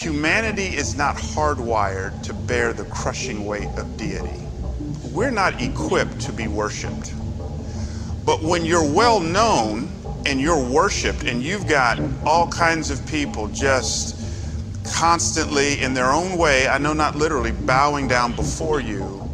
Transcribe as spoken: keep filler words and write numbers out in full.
Humanity is not hardwired to bear the crushing weight of deity. We're not equipped to be worshiped. But when you're well known and you're worshiped and you've got all kinds of people just constantly in their own way, I know not literally, bowing down before you,